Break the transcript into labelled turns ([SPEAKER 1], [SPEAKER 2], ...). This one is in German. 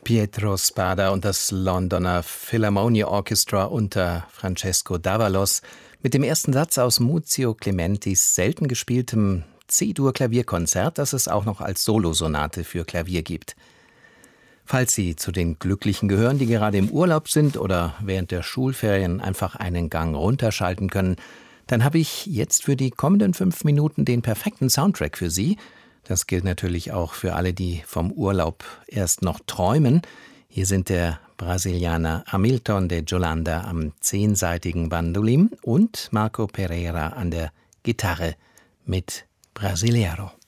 [SPEAKER 1] Pietro Spada und das Londoner Philharmonia Orchestra unter Francesco d'Avalos mit dem ersten Satz aus Muzio Clementis selten gespieltem C-Dur-Klavierkonzert, das es auch noch als Solosonate für Klavier gibt. Falls Sie zu den Glücklichen gehören, die gerade im Urlaub sind oder während der Schulferien einfach einen Gang runterschalten können, dann habe ich jetzt für die kommenden 5 Minuten den perfekten Soundtrack für Sie. Das gilt natürlich auch für alle, die vom Urlaub erst noch träumen. Hier sind der Brasilianer Hamilton de Yolanda am 10-saitigen Bandolim und Marco Pereira an der Gitarre mit Brasileiro.